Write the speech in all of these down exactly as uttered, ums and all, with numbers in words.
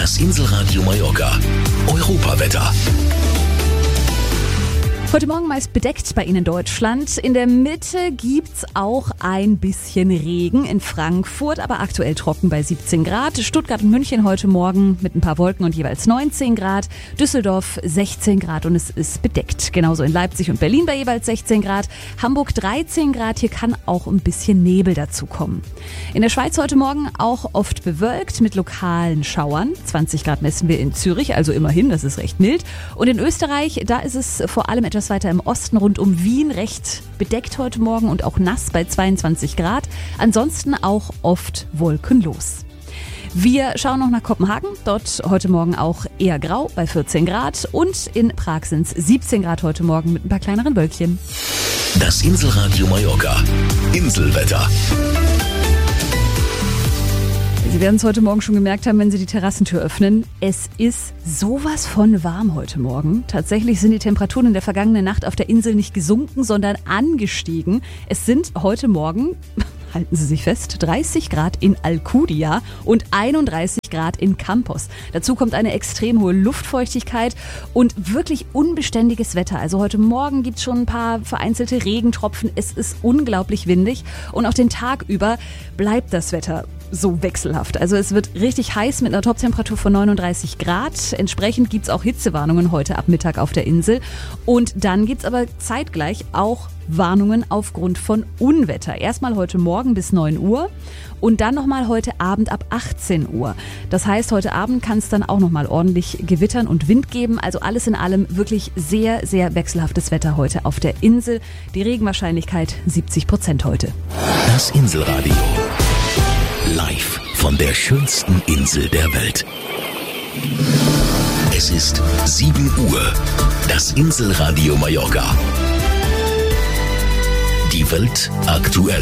Das Inselradio Mallorca. Europawetter. Heute Morgen meist bedeckt bei Ihnen in Deutschland. In der Mitte gibt's auch ein bisschen Regen in Frankfurt, aber aktuell trocken bei siebzehn Grad. Stuttgart und München heute Morgen mit ein paar Wolken und jeweils neunzehn Grad. Düsseldorf sechzehn Grad und es ist bedeckt. Genauso in Leipzig und Berlin bei jeweils sechzehn Grad. Hamburg dreizehn Grad. Hier kann auch ein bisschen Nebel dazukommen. In der Schweiz heute Morgen auch oft bewölkt mit lokalen Schauern. zwanzig Grad messen wir in Zürich, also immerhin, das ist recht mild. Und in Österreich, da ist es vor allem etwas weiter im Osten rund um Wien recht bedeckt heute Morgen und auch nass bei zweiundzwanzig Grad. Ansonsten auch oft wolkenlos. Wir schauen noch nach Kopenhagen. Dort heute Morgen auch eher grau bei vierzehn Grad. Und in Prag sind es siebzehn Grad heute Morgen mit ein paar kleineren Wölkchen. Das Inselradio Mallorca. Inselwetter. Sie werden es heute Morgen schon gemerkt haben, wenn Sie die Terrassentür öffnen. Es ist sowas von warm heute Morgen. Tatsächlich sind die Temperaturen in der vergangenen Nacht auf der Insel nicht gesunken, sondern angestiegen. Es sind heute Morgen, halten Sie sich fest, dreißig Grad in Alcudia und einunddreißig Grad in Campos. Dazu kommt eine extrem hohe Luftfeuchtigkeit und wirklich unbeständiges Wetter. Also heute Morgen gibt es schon ein paar vereinzelte Regentropfen. Es ist unglaublich windig und auch den Tag über bleibt das Wetter so wechselhaft. Also es wird richtig heiß mit einer Toptemperatur von neununddreißig Grad. Entsprechend gibt es auch Hitzewarnungen heute ab Mittag auf der Insel. Und dann gibt es aber zeitgleich auch Warnungen aufgrund von Unwetter. Erstmal heute Morgen bis neun Uhr und dann nochmal heute Abend ab achtzehn Uhr. Das heißt, heute Abend kann es dann auch nochmal ordentlich gewittern und Wind geben. Also alles in allem wirklich sehr, sehr wechselhaftes Wetter heute auf der Insel. Die Regenwahrscheinlichkeit siebzig Prozent heute. Das Inselradio. Live von der schönsten Insel der Welt. Es ist sieben Uhr. Das Inselradio Mallorca. Die Welt aktuell.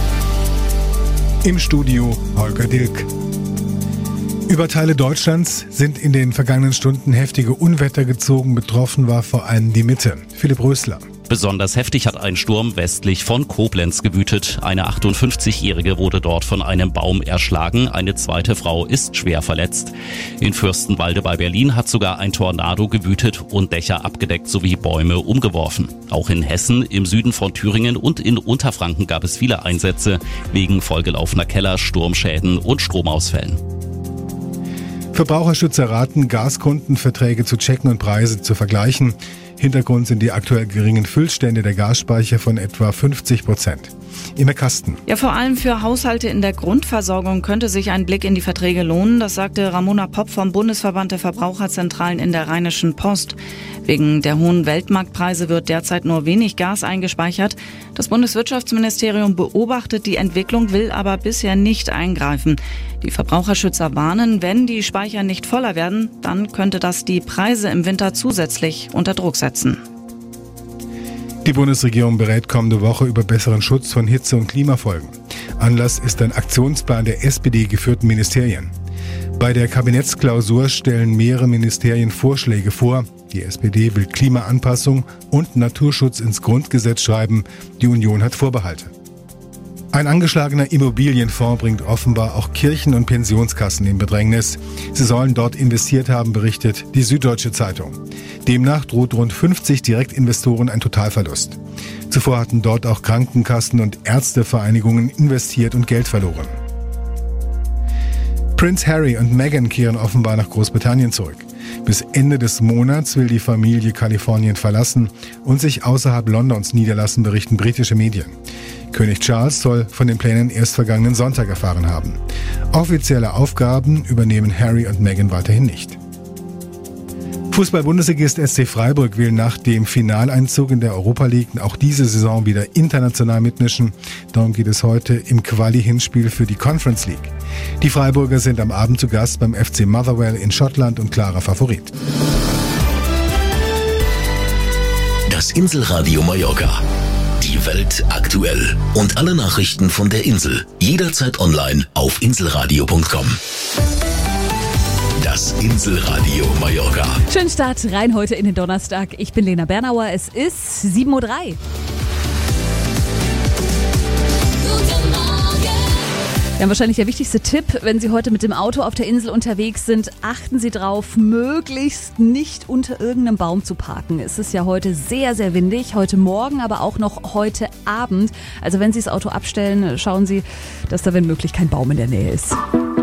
Im Studio Holger Dilk. Über Teile Deutschlands sind in den vergangenen Stunden heftige Unwetter gezogen. Betroffen war vor allem die Mitte. Philipp Rösler. Besonders heftig hat ein Sturm westlich von Koblenz gewütet. Eine achtundfünfzigjährige wurde dort von einem Baum erschlagen. Eine zweite Frau ist schwer verletzt. In Fürstenwalde bei Berlin hat sogar ein Tornado gewütet und Dächer abgedeckt sowie Bäume umgeworfen. Auch in Hessen, im Süden von Thüringen und in Unterfranken gab es viele Einsätze wegen vollgelaufener Keller, Sturmschäden und Stromausfällen. Verbraucherschützer raten, Gaskundenverträge zu checken und Preise zu vergleichen. Hintergrund sind die aktuell geringen Füllstände der Gasspeicher von etwa fünfzig Prozent. Immer Kasten. Ja, vor allem für Haushalte in der Grundversorgung könnte sich ein Blick in die Verträge lohnen. Das sagte Ramona Popp vom Bundesverband der Verbraucherzentralen in der Rheinischen Post. Wegen der hohen Weltmarktpreise wird derzeit nur wenig Gas eingespeichert. Das Bundeswirtschaftsministerium beobachtet die Entwicklung, will aber bisher nicht eingreifen. Die Verbraucherschützer warnen, wenn die Speicher nicht voller werden, dann könnte das die Preise im Winter zusätzlich unter Druck setzen. Die Bundesregierung berät kommende Woche über besseren Schutz von Hitze- und Klimafolgen. Anlass ist ein Aktionsplan der S P D-geführten Ministerien. Bei der Kabinettsklausur stellen mehrere Ministerien Vorschläge vor. Die S P D will Klimaanpassung und Naturschutz ins Grundgesetz schreiben. Die Union hat Vorbehalte. Ein angeschlagener Immobilienfonds bringt offenbar auch Kirchen und Pensionskassen in Bedrängnis. Sie sollen dort investiert haben, berichtet die Süddeutsche Zeitung. Demnach droht rund fünfzig Direktinvestoren ein Totalverlust. Zuvor hatten dort auch Krankenkassen und Ärztevereinigungen investiert und Geld verloren. Prince Harry und Meghan kehren offenbar nach Großbritannien zurück. Bis Ende des Monats will die Familie Kalifornien verlassen und sich außerhalb Londons niederlassen, berichten britische Medien. König Charles soll von den Plänen erst vergangenen Sonntag erfahren haben. Offizielle Aufgaben übernehmen Harry und Meghan weiterhin nicht. Fußball-Bundesligist S C Freiburg will nach dem Finaleinzug in der Europa League auch diese Saison wieder international mitmischen. Darum geht es heute im Quali-Hinspiel für die Conference League. Die Freiburger sind am Abend zu Gast beim F C Motherwell in Schottland und klarer Favorit. Das Inselradio Mallorca. Die Welt aktuell. Und alle Nachrichten von der Insel. Jederzeit online auf inselradio punkt com. Das Inselradio Mallorca. Schönen Start rein heute in den Donnerstag. Ich bin Lena Bernauer. Es ist sieben Uhr drei. Ja, wahrscheinlich der wichtigste Tipp, wenn Sie heute mit dem Auto auf der Insel unterwegs sind, achten Sie drauf, möglichst nicht unter irgendeinem Baum zu parken. Es ist ja heute sehr, sehr windig, heute Morgen, aber auch noch heute Abend. Also wenn Sie das Auto abstellen, schauen Sie, dass da wenn möglich kein Baum in der Nähe ist.